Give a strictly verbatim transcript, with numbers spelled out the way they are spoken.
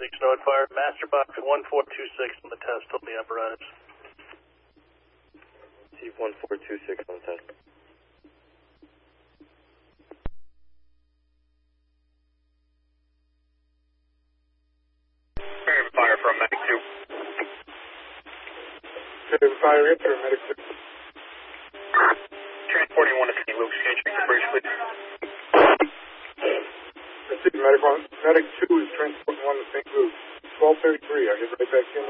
six North Fire. Master box one four two six on the test on the apparatus. Chief one four two six on the test. Fire from Medic two. Fire hit for Medic two. Transporting one to Saint Luke's. Can you check the bridge, please? Medic one, Medic two is transporting one to Saint Luke's. twelve thirty-three, I'll get right back in.